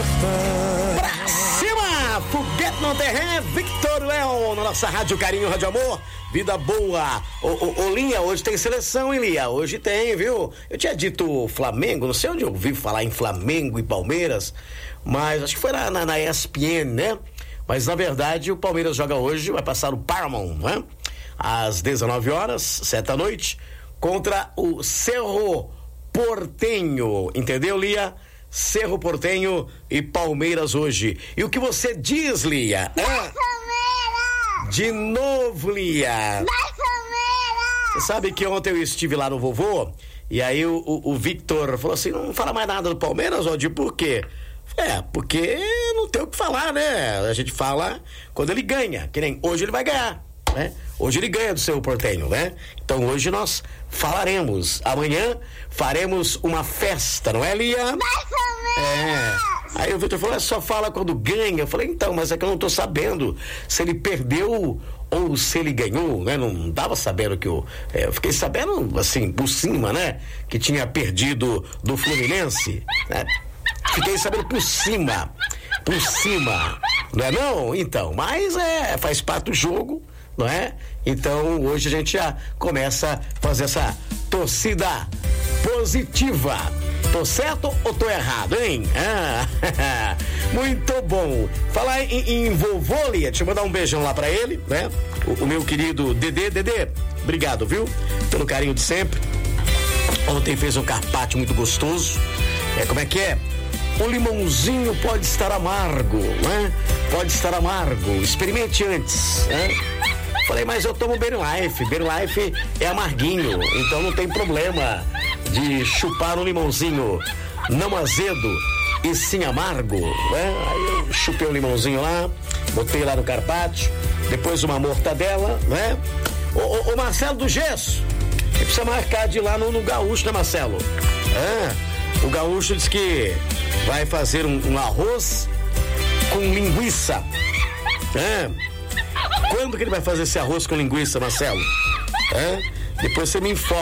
Pra cima! Foguete não tem ré, Victor Leão, na nossa Rádio Carinho, Rádio Amor, vida boa. Ô Linha, hoje tem seleção, hein, Linha? Hoje tem, viu? Eu tinha dito Flamengo, não sei onde eu ouvi falar em Flamengo e Palmeiras, mas acho que foi na ESPN, né? Mas na verdade o Palmeiras joga hoje, vai passar no Paramount, né? Às 19 horas, 7 da noite, contra o Cerro Porteño, entendeu, Lia? Cerro Porteño e Palmeiras hoje. E o que você diz, Lia? Palmeiras! De novo, Lia. Palmeiras! Você sabe que ontem eu estive lá no Vovô e aí o Victor falou assim, não fala mais nada do Palmeiras, Valdir, por quê? Porque não tem o que falar, né? A gente fala quando ele ganha, que nem hoje ele vai ganhar, né? Hoje ele ganha do Cerro Porteño, né? Então hoje nós falaremos. Amanhã faremos uma festa, não é, Lia? Aí o Vitor falou, só fala quando ganha. Eu falei, então, mas é que eu não tô sabendo se ele perdeu ou se ele ganhou, né? Não tava sabendo que eu fiquei sabendo, assim, por cima, né? Que tinha perdido do Fluminense, né? Fiquei sabendo por cima, não é não? Então, mas faz parte do jogo, não é? Então hoje a gente já começa a fazer essa torcida positiva. Tô certo ou tô errado, hein? Muito bom. Falar em vovô, Lia, deixa eu mandar um beijão lá pra ele, né? O meu querido Dedê, obrigado, viu? Pelo carinho de sempre. Ontem fez um carpaccio muito gostoso. Como é que é? O limãozinho pode estar amargo, né? Pode estar amargo. Experimente antes, né? Falei, mas eu tomo Berlife. Berlife é amarguinho, então não tem problema de chupar um limãozinho não azedo e sim amargo, né? Aí eu chupei um limãozinho lá, botei lá no carpaccio, depois uma mortadela, né? Ô Marcelo do Gesso, você precisa marcar de ir lá no Gaúcho, né, Marcelo? O Gaúcho disse que vai fazer um arroz com linguiça. Quando que ele vai fazer esse arroz com linguiça, Marcelo? Depois você me informa.